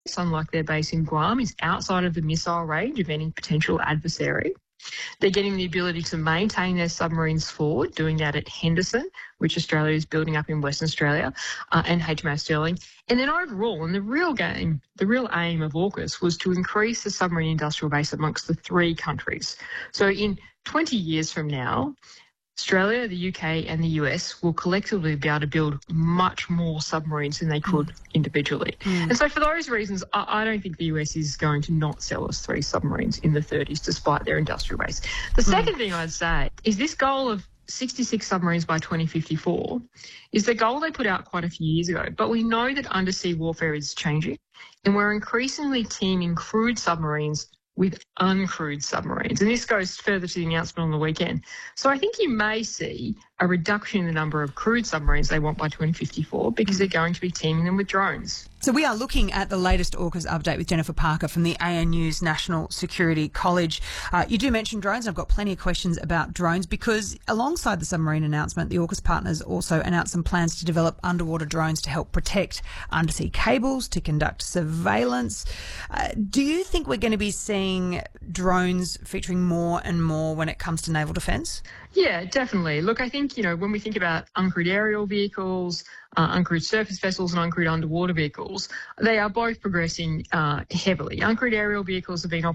unlike their base in Guam, is outside of the missile range of any potential adversary. They're getting the ability to maintain their submarines forward, doing that at Henderson, which Australia is building up in Western Australia, and HMAS Sterling. And then overall, and the real aim of AUKUS was to increase the submarine industrial base amongst the three countries. So in 20 years from now, Australia, the UK and the US will collectively be able to build much more submarines than they could individually. And so for those reasons, I don't think the US is going to not sell us 3 submarines in the 30s despite their industrial base. The second thing I'd say is this goal of 66 submarines by 2054 is the goal they put out quite a few years ago. But we know that undersea warfare is changing and we're increasingly teaming crewed submarines with uncrewed submarines. And this goes further to the announcement on the weekend. So I think you may see a reduction in the number of crewed submarines they want by 2054 because they're going to be teaming them with drones. So we are looking at the latest AUKUS update with Jennifer Parker from the ANU's National Security College. You do mention drones. I've got plenty of questions about drones because alongside the submarine announcement, the AUKUS partners also announced some plans to develop underwater drones to help protect undersea cables, to conduct surveillance. Do you think we're going to be seeing drones featuring more and more when it comes to naval defence? Yeah, definitely. Look, I think, when we think about uncrewed aerial vehicles, uncrewed surface vessels and uncrewed underwater vehicles, they are both progressing heavily. Uncrewed aerial vehicles have been